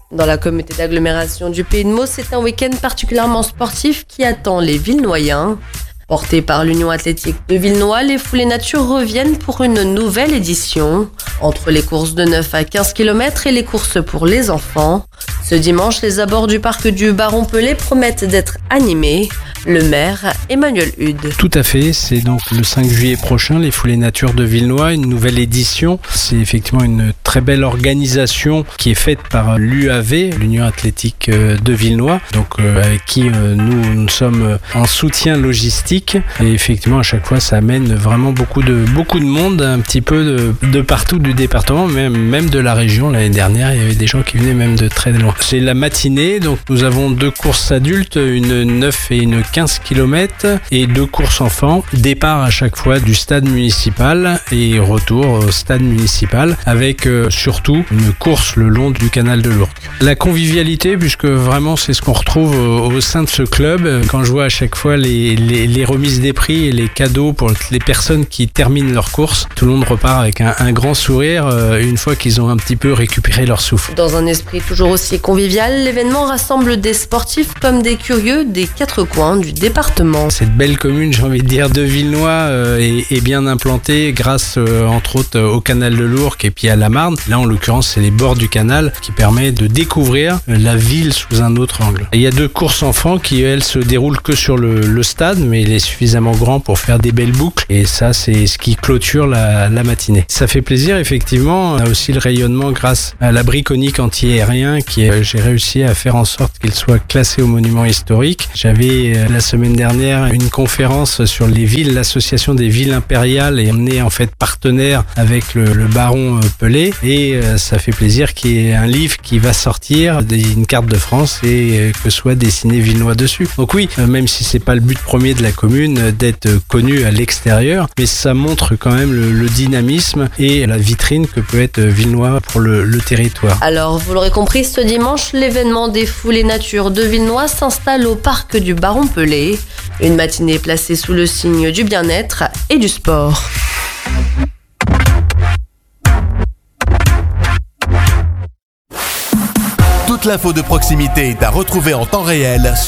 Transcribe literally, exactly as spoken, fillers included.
Dans la communauté d'agglomération du Pays de Meaux, c'est un week-end particulièrement sportif qui attend les Villenoyens. Portés par l'Union athlétique de Villenois, les foulées nature reviennent pour une nouvelle édition. Entre les courses de neuf à quinze kilomètres et les courses pour les enfants. Ce dimanche, les abords du parc du Baron-Pelé promettent d'être animés. Le maire, Emmanuel Hude. Tout à fait, c'est donc le cinq juillet prochain, les foulées nature de Villenois, une nouvelle édition. C'est effectivement une très belle organisation qui est faite par l'U A V, l'Union athlétique de Villenois, donc euh, avec qui euh, nous, nous sommes en soutien logistique. Et effectivement, à chaque fois, ça amène vraiment beaucoup de, beaucoup de monde, un petit peu de, de partout du département, même, même de la région. L'année dernière, il y avait des gens qui venaient même de très loin. C'est la matinée, donc nous avons deux courses adultes, une neuf et une quinze kilomètres et deux courses enfants. Départ à chaque fois du stade municipal et retour au stade municipal avec euh, surtout une course le long du canal de l'Ourcq. La convivialité, puisque vraiment c'est ce qu'on retrouve au, au sein de ce club. Quand je vois à chaque fois les, les, les remises des prix et les cadeaux pour les personnes qui terminent leur course, tout le monde repart avec un, un grand sourire euh, une fois qu'ils ont un petit peu récupéré leur souffle. Dans un esprit toujours aussi convivial, l'événement rassemble des sportifs comme des curieux des quatre coins du département. Cette belle commune, j'ai envie de dire, de Villenois euh, est, est bien implantée grâce euh, entre autres au canal de l'Ourcq et puis à la Marne. Là en l'occurrence c'est les bords du canal qui permet de découvrir la ville sous un autre angle. Et il y a deux courses enfants qui elles se déroulent que sur le, le stade, mais il est suffisamment grand pour faire des belles boucles et ça c'est ce qui clôture la, la matinée. Ça fait plaisir effectivement. On a aussi le rayonnement grâce à l'abri conique anti-aérien qui est, j'ai réussi à faire en sorte qu'il soit classé au monument historique. J'avais euh, la semaine dernière une conférence sur les villes, l'association des villes impériales, et on est en fait partenaire avec le, le baron Pelé et euh, ça fait plaisir qu'il y ait un livre qui va sortir, une carte de France et euh, que soit dessiné Villenois dessus. Donc oui, euh, même si c'est pas le but premier de la commune euh, d'être connu à l'extérieur, mais ça montre quand même le, le dynamisme et la vitrine que peut être Villenois pour le, le territoire. Alors vous l'aurez compris, ce dimanche, l'événement des foulées nature de Villenois s'installe au parc du Baron-Pelé. Une matinée placée sous le signe du bien-être et du sport. Toute l'info de proximité est à retrouver en temps réel sur